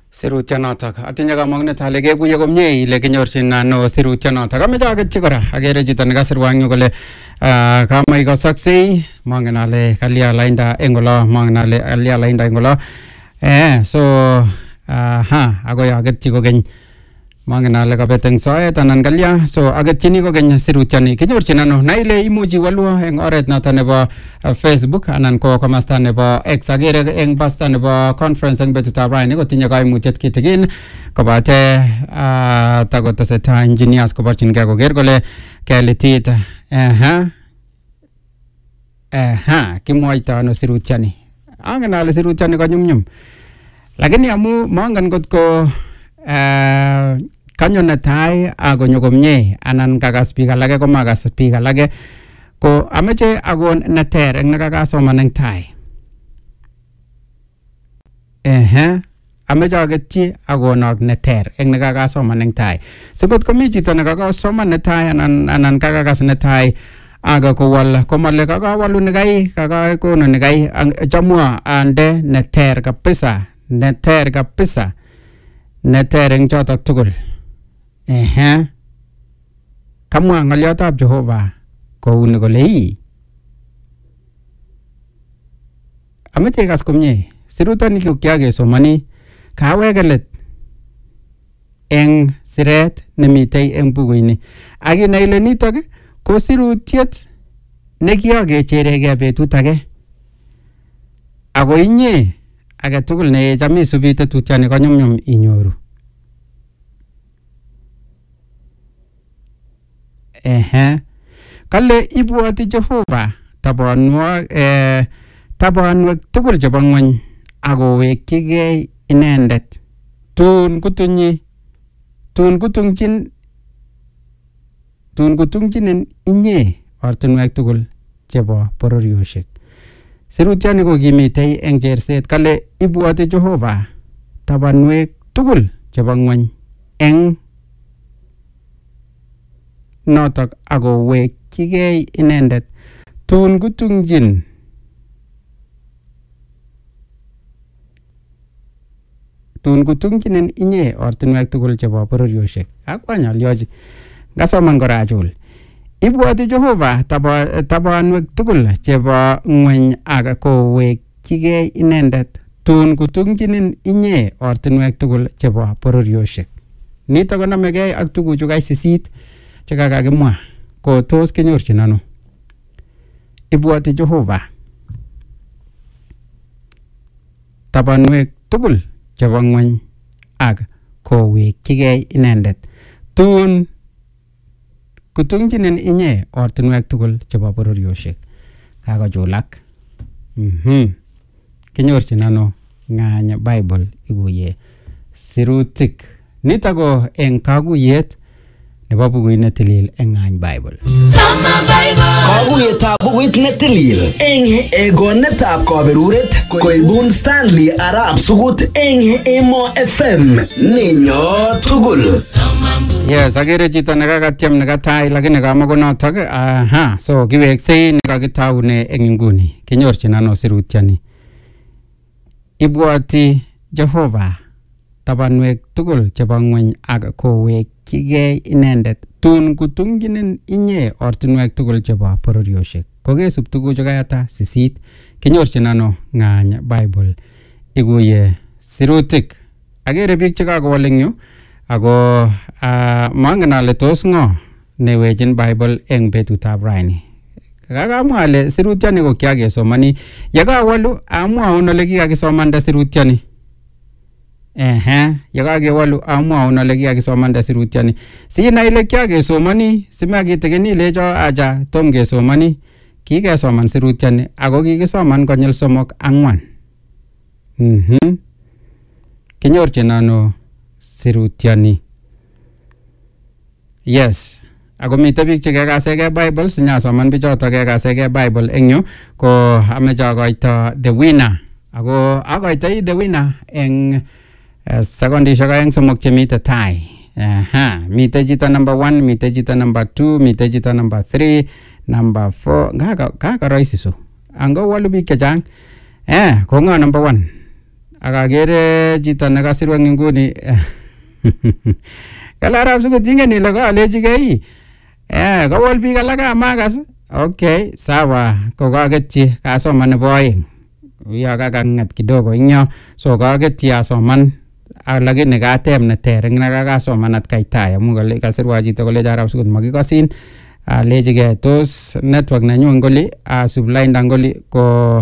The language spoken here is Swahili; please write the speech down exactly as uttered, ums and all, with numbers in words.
Sirutyonotok atinye kamang'unet ale kekuye komie ile kinyorchin ano sirutyonotok. Ameche aketchi kora akere chito nekasirwa eng yu kole kamach kosaksei mangen ale kalya lainda eng olo mangen ale kalya lainda eng olo eh so ha akoi aketchi kokeny mangen ale kabet eng soet anan kalya so aketchini kokeny sirutyoni kinyorchin ano na ile imuchi walwo eng oret noto nebo Facebook anan ko komasta nebo X akere eng pasta nebo conference eng betutab raini kotinye kaimutyet kitigin kobate takotesetai engineers koborchinkei koker kole kelitit aha aha kimwoito ano sirutyoni angen ale sirutyoni konyumnyum lakini amu mangen kotko kanyo netai akonyo komie anan kakas biik alake komakas biik alake ko ameche akon neter eng nekakasoman eng tai ehe ameche aketchi akonok neter eng nekakasoman eng tai sikot komi chito nekakasoman netai anan anan kakakas netai aga kowal komale kakawalu nekai kakakonu nekai chamwa ande neter kabisa neter kabisa neter eng chotok tugul ehe kamwa ng'olyotab Jehova kouni kole ii ameche ikas komie sirutoni kiakesomani kaweke let eng siret nemitei eng bukuini akinai ile nitok ko sirutyet nekiakecherekei betut age ako inye age tugul ne cham isubi tetutyoni konyumnyum inyoru ehe kale ibwoti Jehova tabanwok eh tabanwek tugul chebo ng'ony akowekchigei inendet tun kutunyi tun kutungchin tun kutungchinin inye ortinwek tugul chebo bororioshek sirutyoni ko kimitei eng cherset kale ibwoti Jehova tabanwek tugul chebo ng'ony eng notok akowekchigei inendet tun kutungchin tun kutungchinin inye ortinwek tugul chebo bororioshek akwanyolyochi ngasoman kora achul ibwoti Jehova tabanwek tugul chebo ng'ony ak kowekchigei inendet tun kutungchinin inye ortinwek tugul chebo bororioshek nitok konamegei ak tuguchu kai sisit chekakakimwa ko tos kinyorchin ano ibwoti Jehova tabanwek tugul chebo ng'ony ak kowekchigei inendet tun kutungchinin inye ortinwek tugul chebo bororioshek kakochulak mhm kinyorchin ano ng'any Bible ikuye sirutik nitok ko eng kakuyet nebo bukuit netilil eng ng'any Bible. Kakuyetab bukuit netilil eng egonetab kaberuret koibun Stanley Arap Sugut eng Emo F M ninyo tugul. Yes, agere chito nekakatyem nekatai lakini kamakonotok aha so kiweksei nekakitaune eng inguni kinyorchin ano sirutyoni ibwoti Jehova tabanwek tugul chebo ng'ony ak kowekchigei inendet tun kutungchinin inye ortinwek tugul chebo bororioshek kokesub tuguchu kayata sisit kinyorchin ano ng'any Bible ikuye sirutik agere biik chekakowal eng yu ako mangen ale tos ng'o newechin Bible eng betutab raini kakamwa ale sirutyoni ko kiakesomani yekawalu amwaun ole kikakisomanda sirutyoni ehe yekakewalu amwaun ole kikakisomanda sirutyoni sinai ile kiakesomani simakitekeni lecho acha tom kesomani kikesoman sirutyoni ako kikisoman konyil somok ang'wan mhm kinyorchin ano sirutyoni yes ako mitei biik chekekasegei Bible sinyasoman bichotok kekasegei Bible eng yu ko ameche akoito the winner ako akoitoi the winner eng Uh, sekondishek aeng somok chemite tai aha mite chito number one mite chito number two mite chito number three number four kaka kaka rahisi so ango walu biik chechang eh ko ngo number one akagere chito nekasirwa eng nguni kale arap sukut ingen ile kalechigei eh kowol biik alak amakas. Okay, sawa, kokaketyi kasoman nebo aeng. Uyo kakanget kidogo ingyo, so kaketyi asoman lakini kateb neter eng nekakasoman atkai tai amu kale kasirwa chito kole arap sukut makikosin alechigei tos network nenyu ngoli asub lainda ngoli ko